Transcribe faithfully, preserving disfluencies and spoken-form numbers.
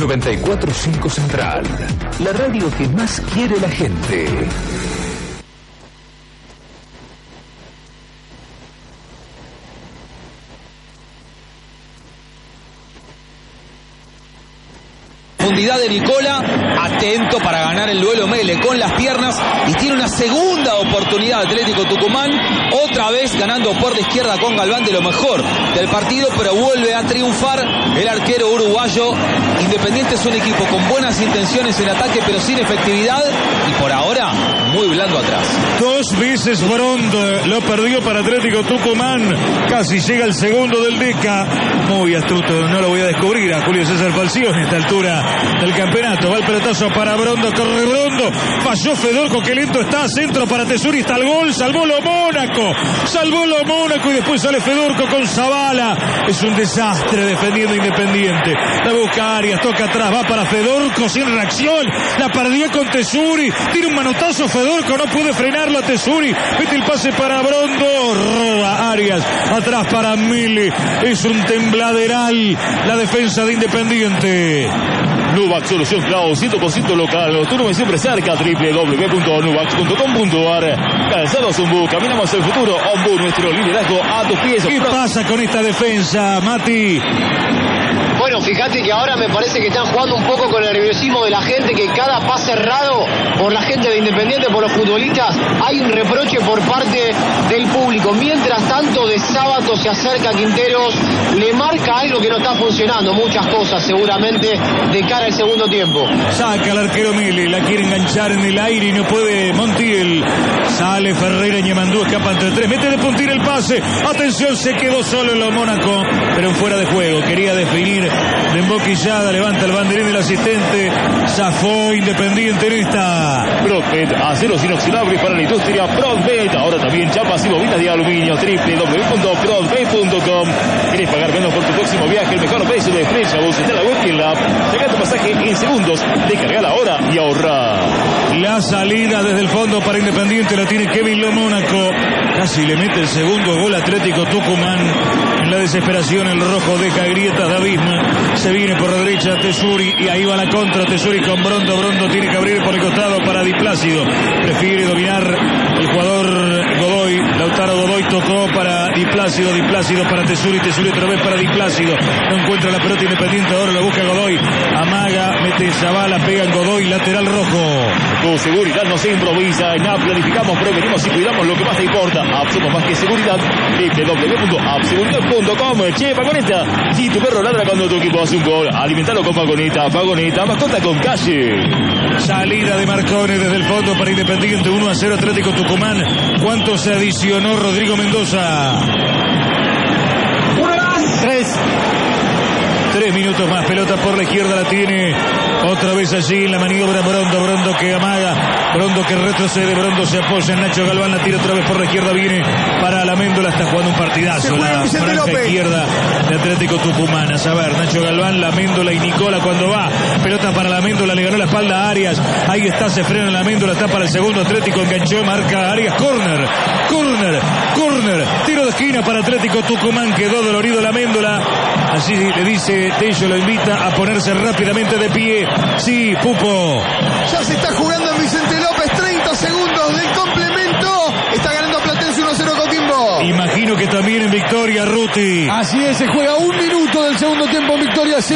noventa y cuatro punto cinco Central, la radio que más quiere la gente. Profundidad de Nicola, atento para ganar el duelo Mele con las piernas y tiene una segunda oportunidad Atlético Tucumán, otra vez ganando por la izquierda con Galván, de lo mejor del partido, pero vuelve a triunfar el arquero uruguayo. Independiente es un equipo con buenas intenciones en ataque pero sin efectividad y por ahora muy blando atrás. Dos veces Brondo lo perdió para Atlético Tucumán, casi llega el segundo del Deca, muy astuto, no lo voy a descubrir a Julio César Falcioni a esta altura del campeonato. Va el pelotazo para Brondo, corre Brondo, falló Fedorco, que lento está, centro para Tesuri, está el gol, salvó lo Mónaco, salvó lo Mónaco y después sale Fedorco con Zavala. Es un desastre defendiendo Independiente. La busca Arias, toca atrás, va para Fedorco sin reacción, la perdió con Tesuri, tira un manotazo Fedorco, no puede frenarlo a Tesuri, mete el pase para Brondo, roba Arias, atrás para Mili. Es un tembladeral la defensa de Independiente. Nuvac, solución Cloud, cien por ciento local. Tu nube siempre cerca, doble u doble u doble u punto nuvac punto com punto a r. Calzados Ombú, caminamos el futuro. Ombú, nuestro liderazgo a tus pies. ¿Qué pasa con esta defensa, Mati? Bueno, fíjate que ahora me parece que están jugando un poco con el nerviosismo de la gente, que cada pase errado por la gente de Independiente, por los futbolistas, hay un reproche por parte del público. Mientras tanto, de Sábato se acerca a Quinteros, le marca algo que no está funcionando, muchas cosas seguramente de cara al segundo tiempo. Saca al arquero Mili, la quiere enganchar en el aire y no puede Montiel. Sale Ferreira y Ñemandú, escapa entre tres, mete de puntir el pase. Atención, se quedó solo en lo Mónaco, pero en fuera de juego, quería definir de emboquillada, levanta el banderín del asistente, zafó Independiente en esta. Prodvet, aceros inoxidables para la industria. Prodvet, ahora también chapas y bobinas de aluminio. doble u doble u doble u punto prodvet punto com. ¿Quieres pagar menos por tu próximo viaje? El mejor precio de Frechabus está en la web y en la app. Saca tu pasaje en segundos, descarga ahora y ahorra. La salida desde el fondo para Independiente la tiene Kevin Lo Mónaco. Casi le mete el segundo gol Atlético Tucumán. En la desesperación el rojo deja grietas de abismo. Se viene por la derecha Tesuri y ahí va la contra. Tesuri con Brondo. Brondo tiene que abrir por el costado para Di Plácido. Prefiere dominar el jugador Godoy. Lautaro Godoy tocó para Di Plácido. Di Plácido para Tesuri. Tesuri otra vez para Di Plácido. No encuentra la pelota Independiente. Ahora la busca Godoy. Amaga, mete Zavala, pega en Godoy. Lateral rojo. Tu seguridad no se improvisa. En App planificamos, prevenimos y cuidamos lo que más te importa. App somos más que seguridad. doble u doble u doble u punto app seguridad punto com. Che, Pagoneta, si tu perro ladra cuando tu equipo hace un gol, alimentalo con Pagoneta. Pagoneta, mascota con calle. Salida de Marcone desde el fondo para Independiente. uno a cero Atlético Tucumán. ¿Cuánto se adicionó Rodrigo Mendoza? Tres. Tres minutos más, pelota por la izquierda la tiene otra vez allí en la maniobra Brondo, Brondo que amaga, Brondo que retrocede, Brondo se apoya en Nacho Galván, la tira otra vez por la izquierda, viene para la Méndola, está jugando un partidazo la franja izquierda de Atlético Tucumán. A saber, Nacho Galván, la Méndola y Nicola cuando va, pelota para la Méndola, le ganó la espalda a Arias, ahí está, se frena la Méndola, está para el segundo Atlético, enganchó, marca Arias, córner, córner, córner, tiro de esquina para Atlético Tucumán, quedó dolorido la Méndola, así le dice Tello, lo invita a ponerse rápidamente de pie. Sí, Pupo. Ya se está jugando en Vicente López, treinta segundos del complemento. Está ganando Platense uno a cero Coquimbo. Imagino que también en Victoria, Ruti. Así es, se juega un minuto del segundo tiempo en Victoria.